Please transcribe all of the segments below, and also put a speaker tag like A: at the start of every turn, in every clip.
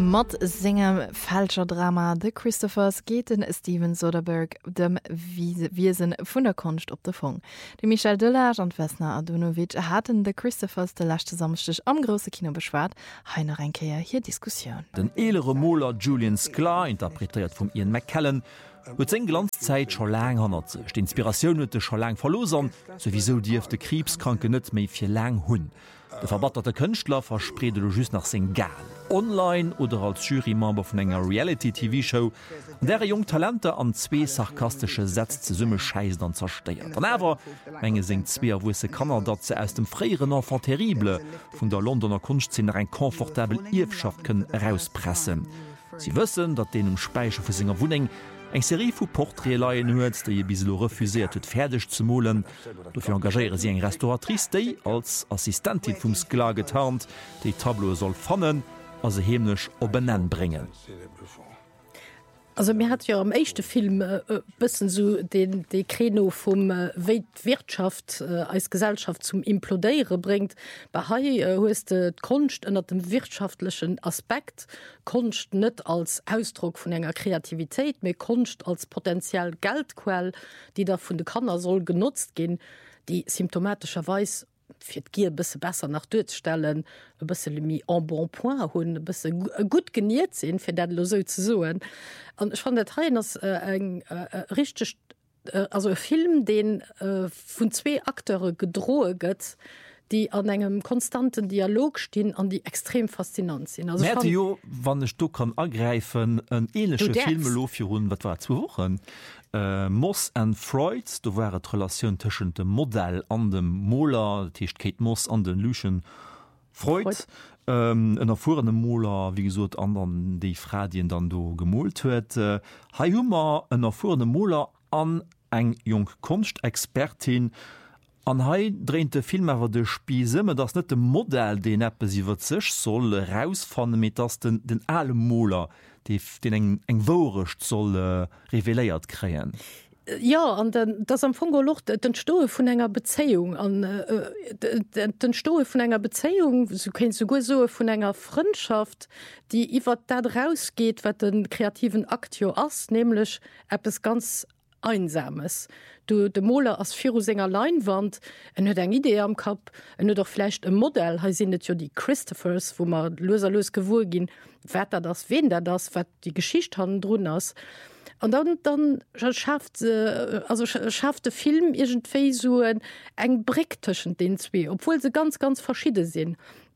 A: Mat singem falscher Drama The Christophers geht den Steven Soderbergh dem Wiesen vun der Kunst op der Fong. De Michel Delage und Vesna Adunovic hatten The Christophers de lachte Samstech am grosse Kino beschwart, heine Renkeier hier Diskussion.
B: Den elere Moller Julian Sklar, interpretiert vum Ian McKellen, huet seg Glanzzeit scho lang hannert sech. D'Inspirationun huet scho lang verlosern, sowieso Dief de Krebskranke net méi fir lang hunn. De verbatterte Künstler versprede just nach seg Gal. Online oder als Jurymember vun enger Reality-TV-Show, der jung Talente an 2 sarkastische Sätz ze Summe scheisen an zersteiert. An awer menge seng 2 wusse Kanner, dat ze aus dem freieren Enfant terrible vun der Londoner Kunstszene ein komfortabel Iefschaft können herauspressen. Sie wëssen, dat den Speicher vu senger Wuning eng Serie vu Porträtleien huet, déi je biselo refusiert huet fertig zu molen. Dofir engagéiere sie eng Restauratrice déi als Assistentin vum Sklar getarnt, déi Tableau soll fannen, as se hemlech op benennen bringen.
C: Also mir hat ja am echte Film bisschen so den Kreno vom Weltwirtschaft als Gesellschaft zum Implodeiere bringt. Bei Hai ist Kunst unter dem wirtschaftlichen Aspekt, Kunst nicht als Ausdruck von einer Kreativität, mehr Kunst als potenziell Geldquelle, die da von der Kanner soll genutzt gehen, die symptomatischerweise fir Gier bisse besser nach stellen, bisse mi en bon point hunn bisse gut geniert sinn fir dat lo so ze soen. Und ich fand der Train eng richtig also Film den vun 2 Akteure gedrohe gëtt, die an engem konstanten Dialog stehen, an die extrem faszinant sind. Also
B: wann du kann ergreifen en ähnlichsche Filmelofirun wat war 2 Wochen. Moss and Freud, du wäret Relation tschen dem Modell an dem Moller, Tisch Kate Moss an den Lucian Freud. En erfuhrene Moller, wie gesot anderen die Fradien dann do gemolt huet. Ha Hummer en erfuhrene Moller an eng jung Kunstexpertin. An Hai drehnte Filmwer de Spiesemme, dats net dem Modell den Appppe siwer sech soll rausfannen mit as den alle Moller, den eng worecht soll reveléiert kreien.
C: Ja, an das am Fongolocht den Stoe vun enger Bezeung an den Stoe vun enger Bezeung, so kennst du go so vun enger Freundschaft, die iwwer dat rausgeht, wat den kreativen Akteur ass, nämlich es ganz Einsames. De Moller as Firusinger Leinwand en huet eng Idee am Kap, en huet doch flecht e Modell, ha sinnet jo die Christophers, wo man loserlos gewur gin, wetter das, wen der das, wat die Geschicht han drun ass. Und dann schafft de Film irgendwei so eng Brick tschen den 2, obwohl se ganz, ganz verschiedene sinn.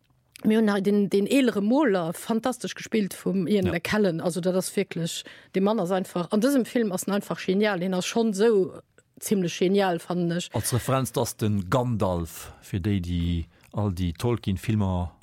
C: Den elere Moller fantastisch gespielt vom Ian McKellen, also das wirklich dem Mann ist einfach an diesem Film ist einfach genial, den er schon so ziemlich genial fand ich.
B: Als Referenz das den Gandalf für die all die Tolkien-Filmer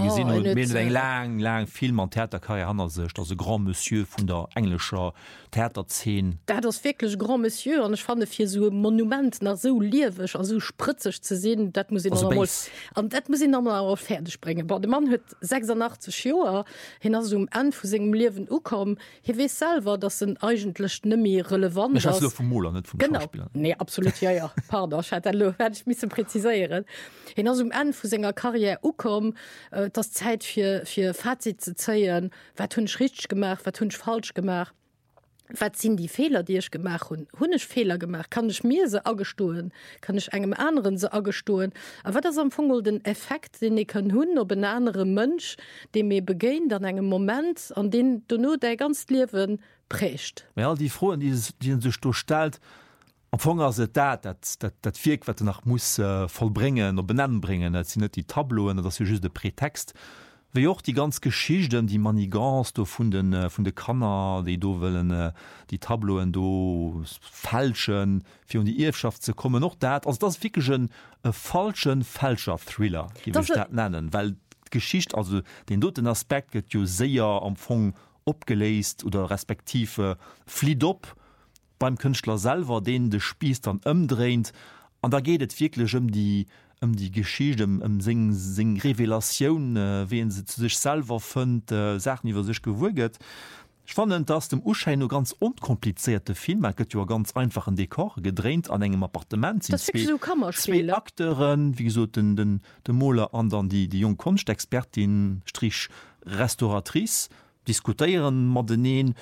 B: lang Film an Theaterkarriere han sech also Grand Monsieur vun der englischer Theaterzen.
C: Da das wirklich Grand Monsieur an ich fand fir so Monument nach so liewech also spritzig zu sehen, dat muss normal auf Pferde springen. Aber der Mann huet 86 Joer hin as an vu segem Liwen ukom, hi we selber dat sind eigentlich nimi relevant. Nee, absolut ja. Pardon, ich miss präzisieren. Hin an senger Karriere ukom, das Zeit für Fazit zu zeigen, wat hunn richtig gemacht, wat hunn falsch gemacht, wat sind die Fehler, die ich gemacht hun ich Fehler gemacht, kann ich mir se agestohlen, kann ich engem anderen se agestohlen, aber das am Fungel den Effekt, den ich kann hun op een andere Mönsch, dem mir begehen dann engem Moment, an den du nur der ganz Leben prächt.
B: Ja, die Frauen, die sich durchstellt, Fonger se dat Virk wat nach muss vollbringen oder benennen bringen, dat sind net die Tabloen, dat just de Prätext. Wie auch die ganz Geschichten, die Manigans do vun de Kanner, die do willen die Tabloen do falschen fir die Eheschaft ze kommen noch dat also das fikegen falschen fälscher Thriller nennen, weil Geschicht also den doten Aspekt get jo sehr am Fong opgeleist oder respektive flieht op. Beim Künstler selber den de Spies dann umdreht an da geht es wirklich um die Geschichte sing Revelation wen sie zu sich selber fand Sachen über sich gewürget. Ich fand das dem Urschein nur ganz unkomplizierte Film ja ganz einfach ein Dekor gedreht an engem Appartement
C: so
B: zwei Akteuren wie so den Moller anderen die junge Kunstexpertin Strich Restauratrice diskutieren Madeneen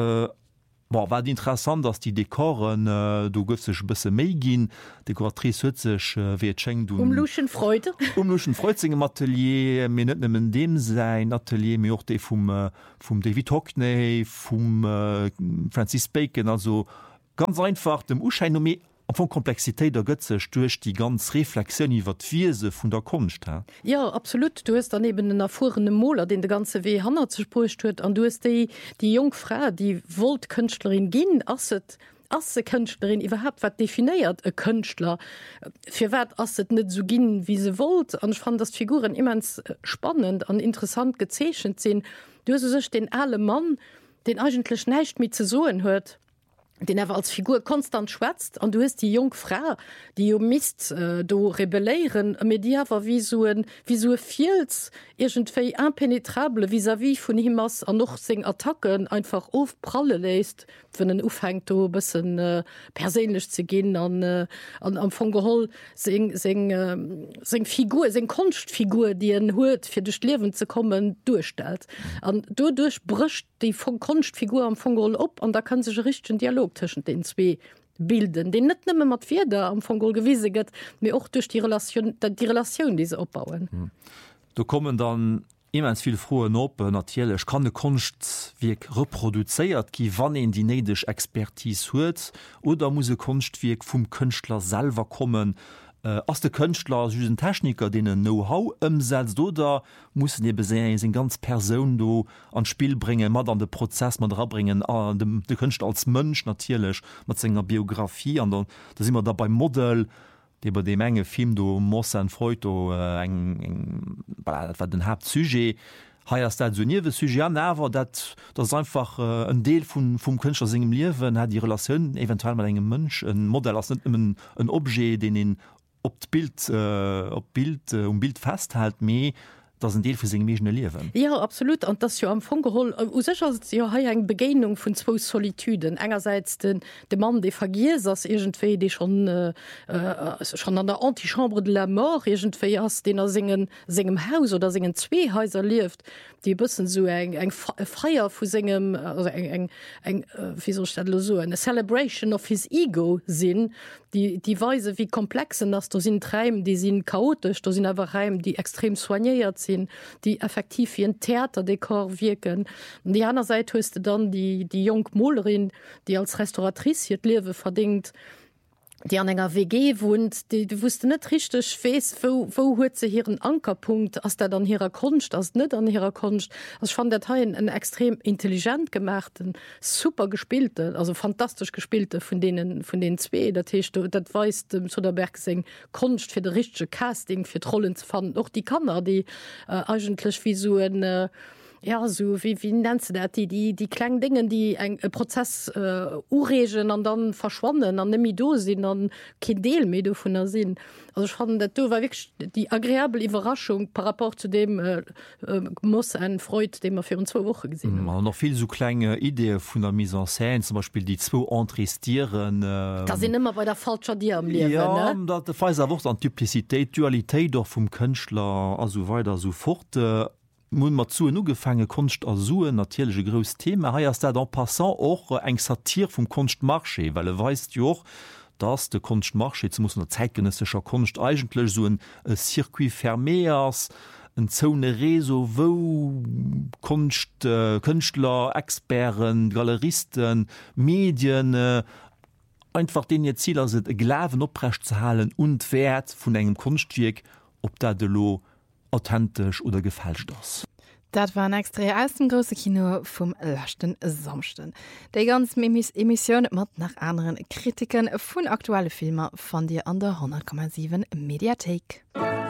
B: war interessant, dass die Dekoren du gouf sech bësse méi gin Dekoratrice sech wieschenng du
C: Luchen Freude
B: Freuzingem Atelier mir net nemmmen dem sein Atelier mir de vum David Hockney vum Francis Bacon also ganz einfach dem Uschein von Komplexität der Götze durch die ganz Reflexion iwwer Wiese vun der Kunst.
C: Ja, absolut. Du hast daneben den erfuhrenden Moler, den de ganze Weh Hanna zerspurcht huet, an du hast die Jungfrau, die wollt Künstlerin gin asset. Asse Künstlerin überhaupt wat definiiert e Künstler fir wat asset net so ginn wie se wollt an ich fand das Figuren immens spannend an interessant gezeschen sinn. Du sech den alle Mann den eigentlich nächt mit ze soen huet. Den er als Figur konstant schwätzt an du hast die Jungfrau, die Mist do rebellieren Mediawer wie so fiels irgendéi impenetrable vis-à-vis vun himmers an noch seg Attacken einfach ofpralle läst wenn den ufhängt bessen perélech ze gin an von Geholl seg Figur seg Kunstfigur die en huet fir dech Lewen ze kommen durchstellt an dodurch bricht die von Kunstfigur am von Geholl op an da kann sech richchten Dialog zwischen den zwei bilden den net nimme mat Vider am von Gold gewieseget mir auch durch die Relation diese opbauen
B: du kommen dann immens viel frohe Nope natürlich kann de Kunst wie reproduzeiert gi wann in die nedisch Expertise huet oder muss Kunst wie vum Künstler selber kommen as de Künstler süßen Techniker denen Know-how umsetzt oder muss ihr besinn ganz Person do an Spiel bringen mat an den Prozess man rabringen de Künstler als Mönsch natürlich mat senger Biografie an da immer da beim Modell de bei de Menge Film do muss freut eng den Hauptsujet Sujet das einfach ein Deel vom Künstler singem Leben hat die Relation eventuell mal engem Mönsch ein Modell ein Objet den ihn Bild Bild festhält me das ein Deel für singmegene Leben.
C: Ja absolut an das ja am Fogehol eng Begegnung von zwei Solituden engerseits den Mann de vergiers as irgendwe die schon an der Antichambre de la mort irgendwe as den er singem Haus oder singen zwei Häuser lieft die bussen so eng feier vu singem eng wie so eine celebration of his ego sinn die Weise wie komplexen as du sind Treiben die sind chaotisch da sind aber Reim die extrem soigniert sind die effektiv wie ein Theaterdekor wirken und die anderen Seite höchste dann die Jungmolerin die als Restauratrice hier Lewe verdingt die an enger WG wohnt die wusste net richtig fees wo huet ze hier een Ankerpunkt as der dann ihrer Kunst as net an ihrer Kunst as fand der Teil en extrem intelligent gemachten super gespielte also fantastisch gespielte von den zwei dat weist dem Soderberg sing Kunst fir de richsche Casting fir Trollen zu fanden auch die Kanner die eigentlich wie so ein ja so wie nennt ze dat die kleinen Dingen die eng Prozess uregen an dann verschwonnen an demi dosinn an Kindeel me do vun der sinn also ich fand dat war wirklich die agréable Überraschung par rapport zu dem muss ein Freud dem er für 2 Wochen gesehen
B: noch viel so kleine Idee vun der mise en scène zum Beispiel die 2 Entrestieren
C: da sind immer bei der falscher Dir am Leben,
B: ja, dat der Fall an Typlicitéit Dualitéit doch vum Künstler also weiter so fort Mun mat zu nu gefange Kunst a suen natürlichsche grös Thema heiers der dann passant och eng Satir vum Kunstmarché, weil weist joch dass de Kunstmarché muss der zeitgenössischer Kunst eigentlich so ein Circuit ferméers en Zone Reso wo Kunst Künstler, Experten, Galeristen, Medien einfach den ihr Ziel se Glaven oprecht zu halen und wert vun engem Kunstwerk ob da de lo authentisch oder gefälscht das.
A: Dat war ein extra aus dem große Kino vom lachten Samsten. Der ganze Emission mat nach anderen Kritiken von aktuelle Filme fand ihr an der 100,7 Mediathek.